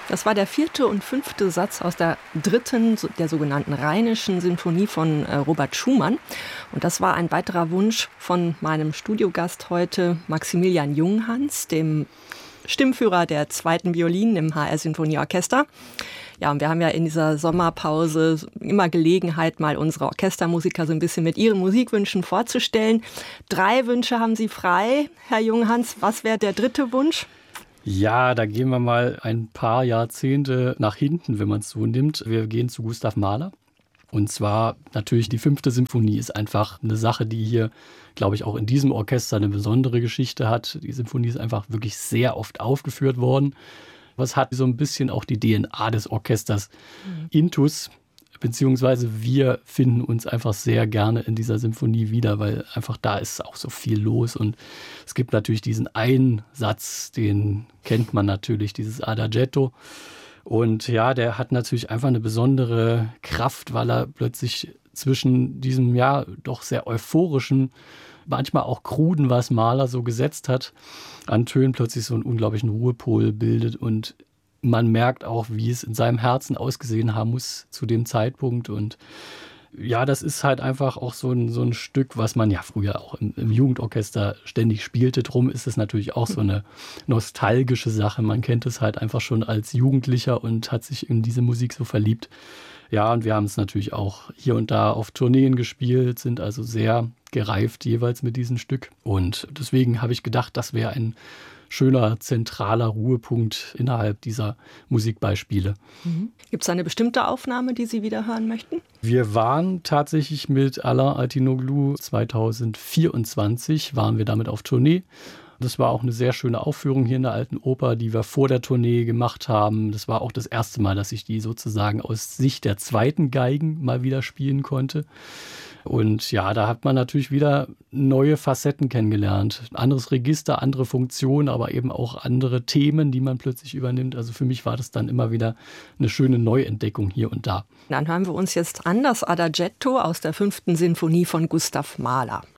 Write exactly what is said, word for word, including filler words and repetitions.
Das war der vierte und fünfte Satz aus der dritten, der sogenannten Rheinischen Sinfonie von Robert Schumann. Und das war ein weiterer Wunsch von meinem Studiogast heute, Maximilian Junghans, dem Stimmführer der zweiten Violinen im H R-Sinfonieorchester. Ja, und wir haben ja in dieser Sommerpause immer Gelegenheit, mal unsere Orchestermusiker so ein bisschen mit ihren Musikwünschen vorzustellen. Drei Wünsche haben Sie frei, Herr Junghans. Was wäre der dritte Wunsch? Ja, da gehen wir mal ein paar Jahrzehnte nach hinten, wenn man es so nimmt. Wir gehen zu Gustav Mahler. Und zwar natürlich die fünfte Symphonie ist einfach eine Sache, die hier, glaube ich, auch in diesem Orchester eine besondere Geschichte hat. Die Symphonie ist einfach wirklich sehr oft aufgeführt worden. Was hat so ein bisschen auch die D N A des Orchesters mhm. Intus, beziehungsweise wir finden uns einfach sehr gerne in dieser Symphonie wieder, weil einfach da ist auch so viel los und es gibt natürlich diesen einen Satz, den kennt man natürlich, dieses Adagietto. Und ja, der hat natürlich einfach eine besondere Kraft, weil er plötzlich zwischen diesem, ja, doch sehr euphorischen, manchmal auch kruden, was Mahler so gesetzt hat, an Tönen plötzlich so einen unglaublichen Ruhepol bildet. Und man merkt auch, wie es in seinem Herzen ausgesehen haben muss zu dem Zeitpunkt. Und ja, das ist halt einfach auch so ein, so ein Stück, was man ja früher auch im, im Jugendorchester ständig spielte. Drum ist es natürlich auch so eine nostalgische Sache. Man kennt es halt einfach schon als Jugendlicher und hat sich in diese Musik so verliebt. Ja, und wir haben es natürlich auch hier und da auf Tourneen gespielt, sind also sehr gereift jeweils mit diesem Stück. Und deswegen habe ich gedacht, das wäre ein schöner, zentraler Ruhepunkt innerhalb dieser Musikbeispiele. Mhm. Gibt es eine bestimmte Aufnahme, die Sie wieder hören möchten? Wir waren tatsächlich mit Alain Altinoglu zweitausendvierundzwanzig, waren wir damit auf Tournee. Das war auch eine sehr schöne Aufführung hier in der Alten Oper, die wir vor der Tournee gemacht haben. Das war auch das erste Mal, dass ich die sozusagen aus Sicht der zweiten Geigen mal wieder spielen konnte. Und ja, da hat man natürlich wieder neue Facetten kennengelernt. Ein anderes Register, andere Funktionen, aber eben auch andere Themen, die man plötzlich übernimmt. Also für mich war das dann immer wieder eine schöne Neuentdeckung hier und da. Dann hören wir uns jetzt an das Adagietto aus der fünften Sinfonie von Gustav Mahler.